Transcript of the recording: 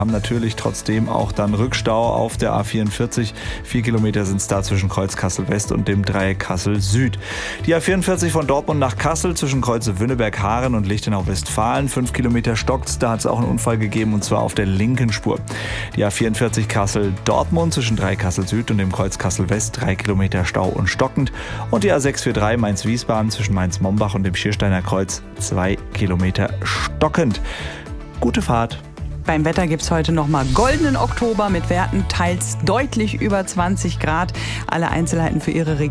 Haben natürlich trotzdem auch dann Rückstau auf der A44. 4 Kilometer sind es da zwischen Kreuz Kassel-West und dem Dreieck Kassel-Süd. Die A44 von Dortmund nach Kassel zwischen Kreuze Wünneberg-Haaren und Lichtenau-Westfalen. 5 Kilometer stockt's, da hat es auch einen Unfall gegeben und zwar auf der linken Spur. Die A44 Kassel-Dortmund zwischen Dreieck Kassel-Süd und dem Kreuz Kassel-West. 3 Kilometer Stau und stockend. Und die A643 Mainz-Wiesbaden zwischen Mainz-Mombach und dem Schiersteiner Kreuz. 2 Kilometer stockend. Gute Fahrt. Beim Wetter gibt es heute nochmal goldenen Oktober mit Werten teils deutlich über 20 Grad. Alle Einzelheiten für Ihre Region